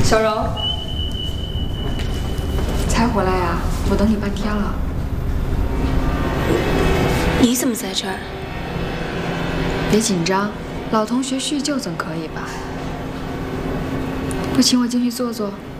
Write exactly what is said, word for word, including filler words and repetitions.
小柔，才回来呀？我等你半天了。 你怎么在这儿？ 别紧张，老同学叙旧总可以吧？不请我进去坐坐？